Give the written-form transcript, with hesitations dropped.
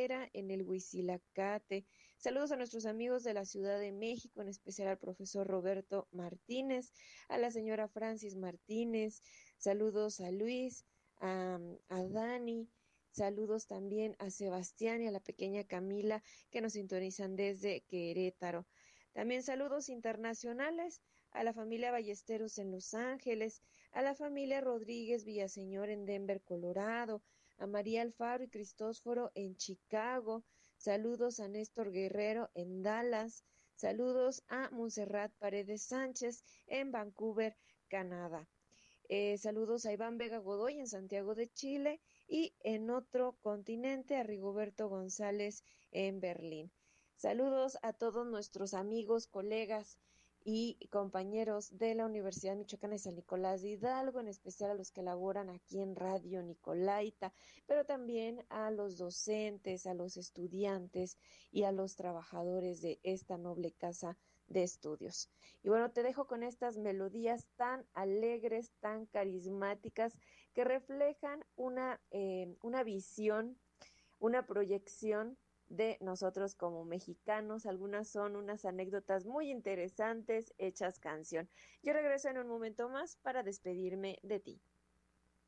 Rivera en el Huizilacate. Saludos a nuestros amigos de la Ciudad de México, en especial al profesor Roberto Martínez, a la señora Francis Martínez. Saludos a Luis, a Dani. Saludos también a Sebastián y a la pequeña Camila que nos sintonizan desde Querétaro. También saludos internacionales a la familia Ballesteros en Los Ángeles, a la familia Rodríguez Villaseñor en Denver, Colorado, a María Alfaro y Cristóforo en Chicago. Saludos a Néstor Guerrero en Dallas. Saludos a Montserrat Paredes Sánchez en Vancouver, Canadá. Saludos a Iván Vega Godoy en Santiago de Chile y en otro continente a Rigoberto González en Berlín. Saludos a todos nuestros amigos, colegas y compañeros de la Universidad Michoacana de San Nicolás de Hidalgo, en especial a los que laboran aquí en Radio Nicolaita, pero también a los docentes, a los estudiantes y a los trabajadores de esta noble casa de estudios. Y bueno, te dejo con estas melodías tan alegres, tan carismáticas, que reflejan una visión, una proyección de nosotros como mexicanos. Algunas son unas anécdotas muy interesantes hechas canción. Yo regreso en un momento más para despedirme de ti.